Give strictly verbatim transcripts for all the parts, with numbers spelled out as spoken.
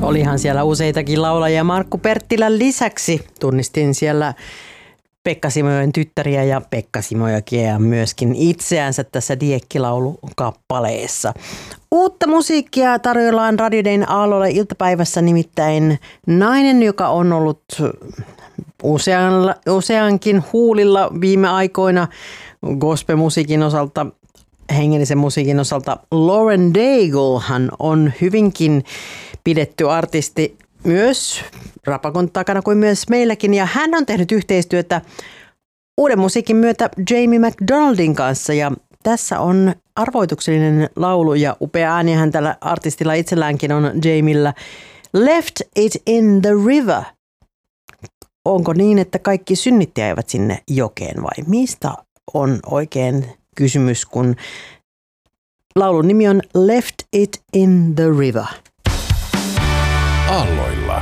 Olihan siellä useitakin laulajia Markku Perttilän lisäksi. Tunnistin siellä Pekka Simojoen tyttäriä ja Pekka Simojokia ja myöskin itseänsä tässä Diekkilaulu-kappaleessa. Uutta musiikkia tarjoillaan Radio Dayn aalloilla iltapäivässä, nimittäin nainen, joka on ollut usean, useankin huulilla viime aikoina gospel-musiikin osalta, hengellisen musiikin osalta. Lauren Daigle, hän on hyvinkin pidetty artisti myös Rapakon takana kuin myös meilläkin, ja hän on tehnyt yhteistyötä uuden musiikin myötä Jamie McDonaldin kanssa, ja tässä on arvoituksellinen laulu ja upea äänihän tällä artistilla itselläänkin on Jamilla. Left it in the river. Onko niin, että kaikki synnit jäivät sinne jokeen vai mistä on oikein kysymys, kun laulun nimi on Left it in the river. Aalloilla.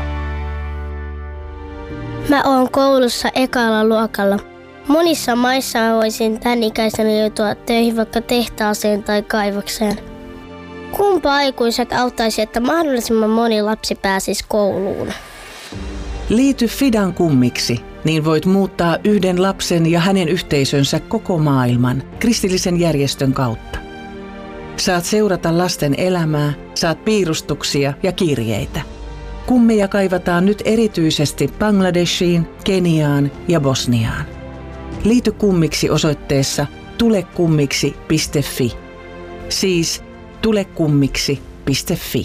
Mä oon koulussa ekalla luokalla. Monissa maissa mä voisin tän ikäisenä joutua töihin vaikka tehtaaseen tai kaivokseen. Kumpa aikuiset auttaisi, että mahdollisimman moni lapsi pääsisi kouluun? Liity Fidan kummiksi, niin voit muuttaa yhden lapsen ja hänen yhteisönsä koko maailman kristillisen järjestön kautta. Saat seurata lasten elämää, saat piirustuksia ja kirjeitä. Kummeja kaivataan nyt erityisesti Bangladeshiin, Keniaan ja Bosniaan. Liity kummiksi osoitteessa tulekummiksi piste fi. Siis tulekummiksi piste fi.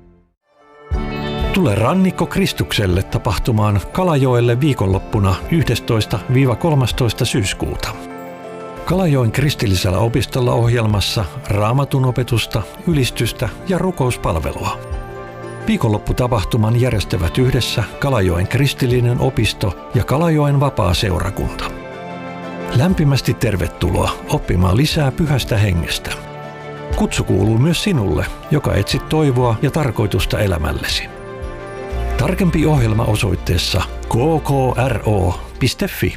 Tule Rannikko Kristukselle tapahtumaan Kalajoelle viikonloppuna yhdestoista kolmastoista syyskuuta. Kalajoen kristillisellä opistolla ohjelmassa raamatun opetusta, ylistystä ja rukouspalvelua. Viikonlopputapahtuman järjestävät yhdessä Kalajoen kristillinen opisto ja Kalajoen vapaa-seurakunta. Lämpimästi tervetuloa oppimaan lisää pyhästä hengestä. Kutsu kuuluu myös sinulle, joka etsit toivoa ja tarkoitusta elämällesi. Tarkempi ohjelma osoitteessa k k r o piste f i.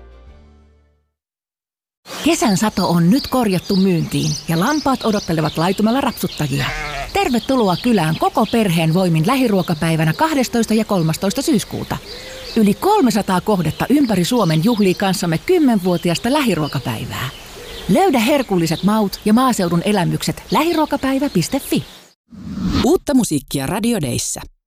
Kesän sato on nyt korjattu myyntiin ja lampaat odottelevat laitumella rapsuttajia. Tervetuloa kylään koko perheen voimin lähiruokapäivänä kahdestoista ja kolmastoista syyskuuta. Yli kolmesataa kohdetta ympäri Suomen juhlii kanssamme kymmenvuotiasta lähiruokapäivää. Löydä herkulliset maut ja maaseudun elämykset lähiruokapäivä piste fi. Uutta musiikkia Radio Dayssä.